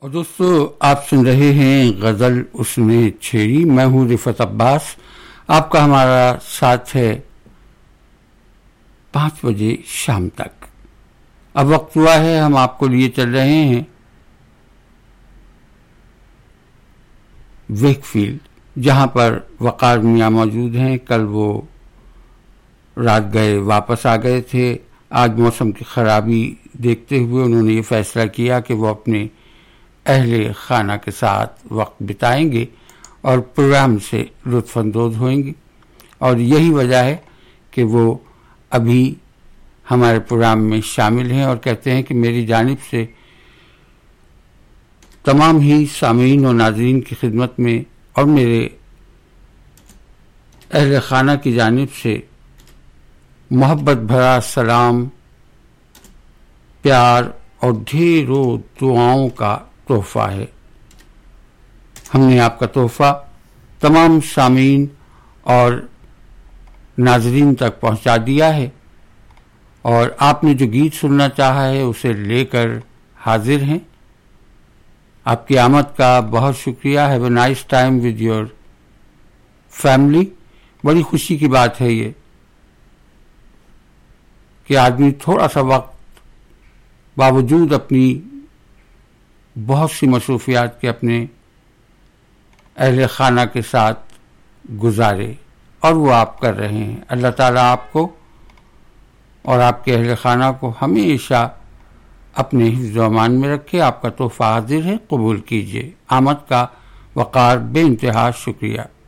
اور دوستو آپ سن رہے ہیں غزل اس میں چھیڑی. میں ہوں رفعت عباس. آپ کا ہمارا ساتھ ہے 5 بجے شام تک. اب وقت ہوا ہے ہم آپ کو لیے چل رہے ہیں ویک فیلڈ, جہاں پر وقار میاں موجود ہیں. کل وہ رات گئے واپس آ گئے تھے. آج موسم کی خرابی دیکھتے ہوئے انہوں نے یہ فیصلہ کیا کہ وہ اپنے اہل خانہ کے ساتھ وقت بتائیں گے اور پروگرام سے لطف اندوز ہوئیں گے. اور یہی وجہ ہے کہ وہ ابھی ہمارے پروگرام میں شامل ہیں اور کہتے ہیں کہ میری جانب سے تمام ہی سامعین اور ناظرین کی خدمت میں اور میرے اہل خانہ کی جانب سے محبت بھرا سلام, پیار اور ڈھیروں دعاؤں کا تحفہ ہے. ہم نے آپ کا تحفہ تمام سامعین اور ناظرین تک پہنچا دیا ہے اور آپ نے جو گیت سننا چاہا ہے اسے لے کر حاضر ہیں. آپ کی آمد کا بہت شکریہ. Have a nice time with your family. بڑی خوشی کی بات ہے یہ کہ آدمی تھوڑا سا وقت باوجود اپنی بہت سی مصروفیات کے اپنے اہل خانہ کے ساتھ گزارے, اور وہ آپ کر رہے ہیں. اللہ تعالیٰ آپ کو اور آپ کے اہل خانہ کو ہمیشہ اپنے حفظ و امان میں رکھے. آپ کا تحفہ حاضر ہے, قبول کیجیے. آمد کا وقار بے انتہا شکریہ.